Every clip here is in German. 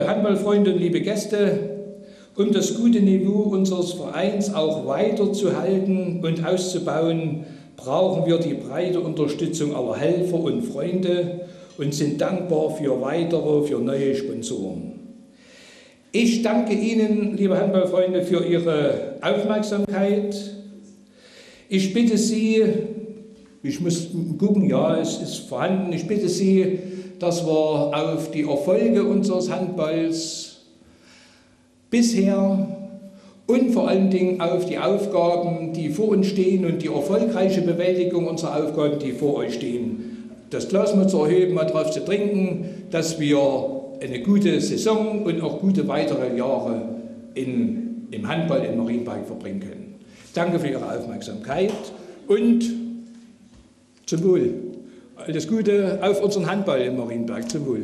Handballfreunde und liebe Gäste, um das gute Niveau unseres Vereins auch weiterzuhalten und auszubauen, brauchen wir die breite Unterstützung aller Helfer und Freunde und sind dankbar für neue Sponsoren. Ich danke Ihnen, liebe Handballfreunde, für Ihre Aufmerksamkeit. Ich bitte Sie, ich muss gucken, ja, es ist vorhanden, ich bitte Sie, dass wir auf die Erfolge unseres Handballs bisher und vor allen Dingen auf die Aufgaben, die vor uns stehen und die erfolgreiche Bewältigung unserer Aufgaben, die vor euch stehen, das Glas mal zu erheben, mal drauf zu trinken, dass wir eine gute Saison und auch gute weitere Jahre im Handball in Marienberg verbringen können. Danke für Ihre Aufmerksamkeit und zum Wohl. Alles Gute auf unseren Handball in Marienberg. Zum Wohl.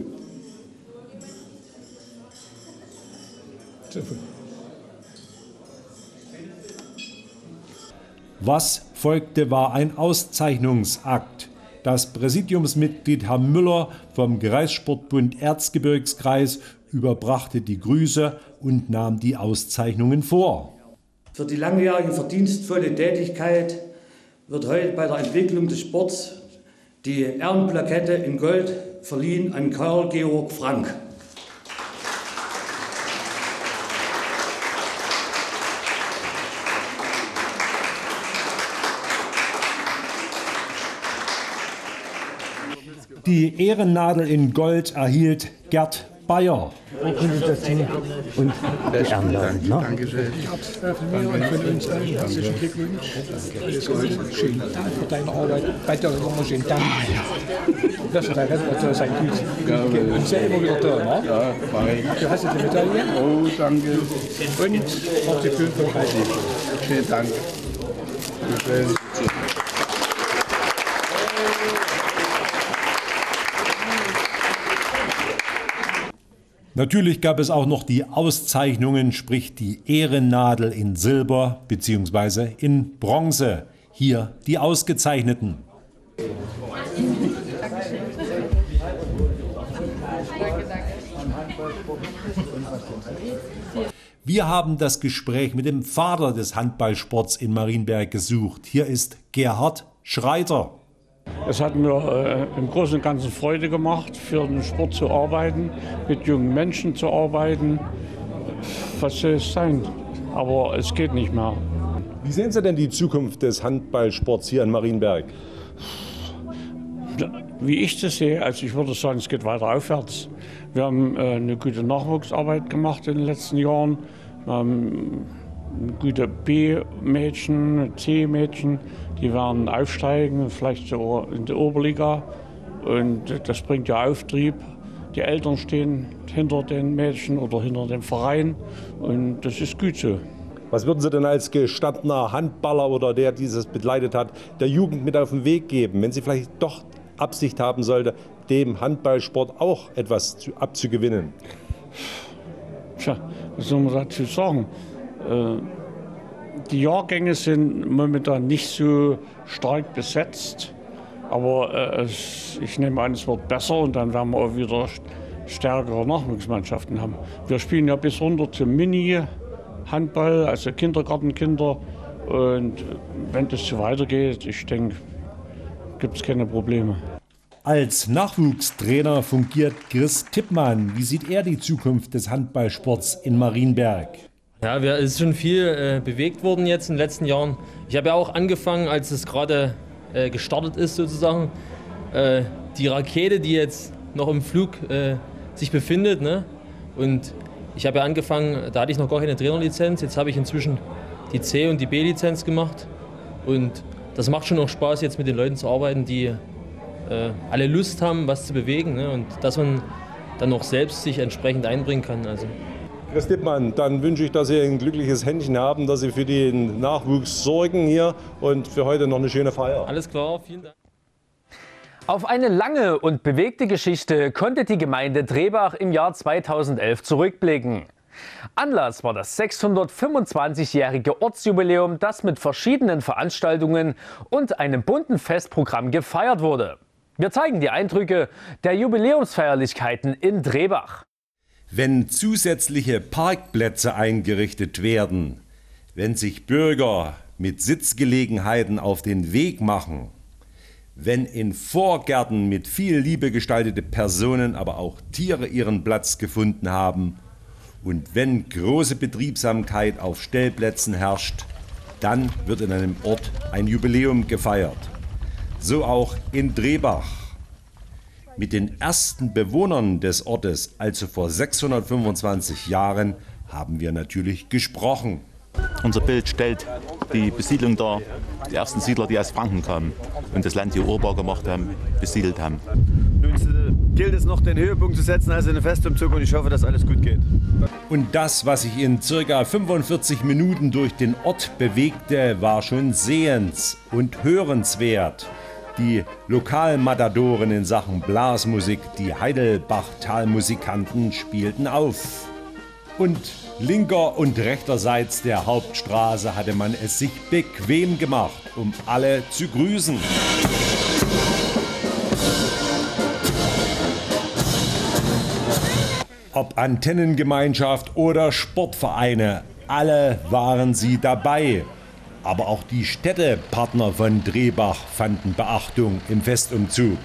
Zum Wohl. Was folgte, war ein Auszeichnungsakt. Das Präsidiumsmitglied Herr Müller vom Kreissportbund Erzgebirgskreis überbrachte die Grüße und nahm die Auszeichnungen vor. Für die langjährige verdienstvolle Tätigkeit wird heute bei der Entwicklung des Sports die Ehrenplakette in Gold verliehen an Karl-Georg Frank. Die Ehrennadel in Gold erhielt Gerd Bayer. Und die Ehrennadel. Dankeschön. Von mir und von uns allen herzlichen Glückwunsch. Alles Gute. Schönen Dank für deine Arbeit. Weiter immer schönen Dank. Das ist dein Rest, sein Gut. Und sehr immer wieder da, ne? Ja, fein. Du hast die Medaille. Oh, danke. Und herzlich Glückwunsch von Kreisliga. Vielen Dank. Schön. Natürlich gab es auch noch die Auszeichnungen, sprich die Ehrennadel in Silber bzw. in Bronze. Hier die Ausgezeichneten. Wir haben das Gespräch mit dem Vater des Handballsports in Marienberg gesucht. Hier ist Gerhard Schreiter. Es hat mir im Großen und Ganzen Freude gemacht, für den Sport zu arbeiten, mit jungen Menschen zu arbeiten. Was soll es sein? Aber es geht nicht mehr. Wie sehen Sie denn die Zukunft des Handballsports hier in Marienberg? Wie ich das sehe, also ich würde sagen, es geht weiter aufwärts. Wir haben eine gute Nachwuchsarbeit gemacht in den letzten Jahren. Wir haben gute B-Mädchen, C-Mädchen, die werden aufsteigen, vielleicht sogar in die Oberliga. Und das bringt ja Auftrieb. Die Eltern stehen hinter den Mädchen oder hinter dem Verein und das ist gut so. Was würden Sie denn als gestandener Handballer oder der dieses begleitet hat, der Jugend mit auf den Weg geben, wenn sie vielleicht doch Absicht haben sollte, dem Handballsport auch etwas abzugewinnen? Tja, was soll man dazu sagen? Die Jahrgänge sind momentan nicht so stark besetzt, aber ich nehme an, es wird besser und dann werden wir auch wieder stärkere Nachwuchsmannschaften haben. Wir spielen ja bis runter zum Mini-Handball, also Kindergartenkinder, und wenn das so weitergeht, ich denke, gibt es keine Probleme. Als Nachwuchstrainer fungiert Chris Tippmann. Wie sieht er die Zukunft des Handballsports in Marienberg? Ja, es ist schon viel bewegt worden jetzt in den letzten Jahren. Ich habe ja auch angefangen, als es gerade gestartet ist sozusagen. Die Rakete, die jetzt noch im Flug sich befindet, ne? Und ich habe ja angefangen, da hatte ich noch gar keine Trainerlizenz. Jetzt habe ich inzwischen die C- und die B-Lizenz gemacht. Und das macht schon auch Spaß, jetzt mit den Leuten zu arbeiten, die alle Lust haben, was zu bewegen, ne? Und dass man dann auch selbst sich entsprechend einbringen kann. Also. Chris Tippmann, dann wünsche ich, dass Sie ein glückliches Händchen haben, dass Sie für den Nachwuchs sorgen hier und für heute noch eine schöne Feier. Alles klar, vielen Dank. Auf eine lange und bewegte Geschichte konnte die Gemeinde Trebach im Jahr 2011 zurückblicken. Anlass war das 625-jährige Ortsjubiläum, das mit verschiedenen Veranstaltungen und einem bunten Festprogramm gefeiert wurde. Wir zeigen die Eindrücke der Jubiläumsfeierlichkeiten in Trebach. Wenn zusätzliche Parkplätze eingerichtet werden, wenn sich Bürger mit Sitzgelegenheiten auf den Weg machen, wenn in Vorgärten mit viel Liebe gestaltete Personen, aber auch Tiere ihren Platz gefunden haben und wenn große Betriebsamkeit auf Stellplätzen herrscht, dann wird in einem Ort ein Jubiläum gefeiert. So auch in Drehbach. Mit den ersten Bewohnern des Ortes, also vor 625 Jahren, haben wir natürlich gesprochen. Unser Bild stellt die Besiedlung dar, die ersten Siedler, die aus Franken kamen und das Land hier urbar gemacht haben, besiedelt haben. Nun gilt es noch, den Höhepunkt zu setzen, also den Festumzug, und ich hoffe, dass alles gut geht. Und das, was sich in ca. 45 Minuten durch den Ort bewegte, war schon sehens- und hörenswert. Die Lokalmatadoren in Sachen Blasmusik, die Heidelbach-Talmusikanten, spielten auf. Und linker und rechterseits der Hauptstraße hatte man es sich bequem gemacht, um alle zu grüßen. Ob Antennengemeinschaft oder Sportvereine, alle waren sie dabei. Aber auch die Städtepartner von Drehbach fanden Beachtung im Festumzug.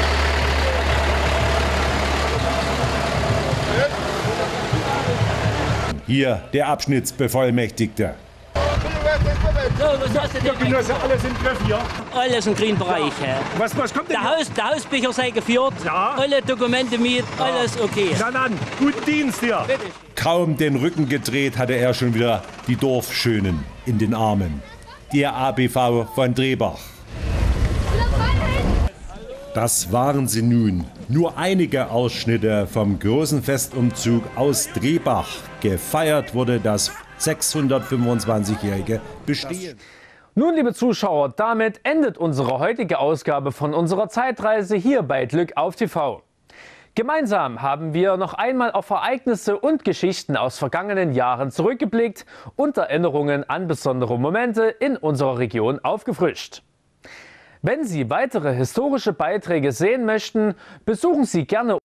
Hier der Abschnittsbevollmächtigte. So, was hast du denn? Genosse, alles im Griff hier? Alles im grünen Bereich. Was kommt denn der Hausbücher sei geführt, ja. Alle Dokumente mit, alles okay. Na dann, guten Dienst hier. Bitte. Kaum den Rücken gedreht, hatte er schon wieder die Dorfschönen in den Armen. Der ABV von Drehbach. Das waren sie nun. Nur einige Ausschnitte vom großen Festumzug aus Drehbach. Gefeiert wurde das 625-jährige Bestehen. Nun, liebe Zuschauer, damit endet unsere heutige Ausgabe von unserer Zeitreise hier bei Glück auf TV. Gemeinsam haben wir noch einmal auf Ereignisse und Geschichten aus vergangenen Jahren zurückgeblickt und Erinnerungen an besondere Momente in unserer Region aufgefrischt. Wenn Sie weitere historische Beiträge sehen möchten, besuchen Sie gerne